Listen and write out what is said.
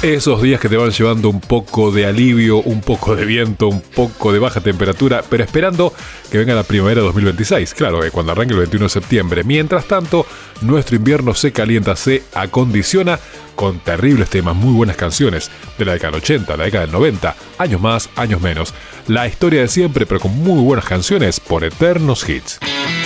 Esos días que te van llevando un poco de alivio, un poco de viento, un poco de baja temperatura, pero esperando que venga la primavera 2026, claro, cuando arranque el 21 de septiembre. Mientras tanto, nuestro invierno se calienta, se acondiciona con terribles temas, muy buenas canciones de la década del 80, la década del 90, años más, años menos. La historia de siempre, pero con muy buenas canciones por eternos hits.